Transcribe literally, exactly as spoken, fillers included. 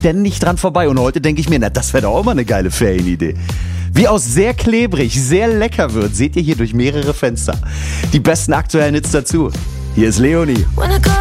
ständig dran vorbei. Und heute denke ich mir, na, das wäre doch auch mal eine geile Ferienidee. Wie aus sehr klebrig, sehr lecker wird, seht ihr hier durch mehrere Fenster. Die besten aktuellen Hits dazu. Hier ist Leonie.